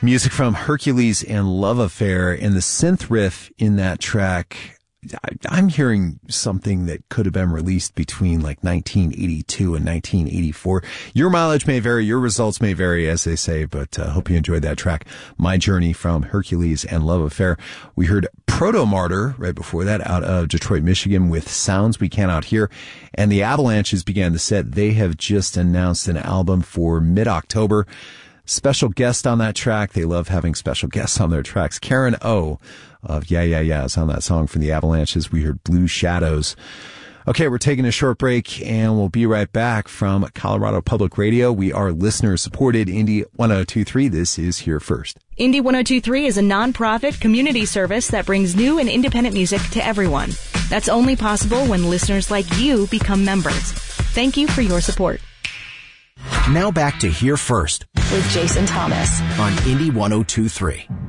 Music from Hercules and Love Affair, and the synth riff in that track. I'm hearing something that could have been released between like 1982 and 1984. Your mileage may vary, your results may vary, as they say, but hope you enjoyed that track. My Journey from Hercules and Love Affair. We heard Proto-Martyr right before that out of Detroit, Michigan with Sounds We Cannot Hear. And the Avalanches began the set. They have just announced an album for mid-October. Special guest on that track. They love having special guests on their tracks. Karen O of Yeah Yeah Yeah is on that song from the Avalanches. We heard Blue Shadows. Okay, we're taking a short break and we'll be right back from Colorado Public Radio. We are listener supported. Indy 1023. This is Here First. Indy 1023 is a nonprofit community service that brings new and independent music to everyone. That's only possible when listeners like you become members. Thank you for your support. Now back to Here First with Jason Thomas on Indy 1023.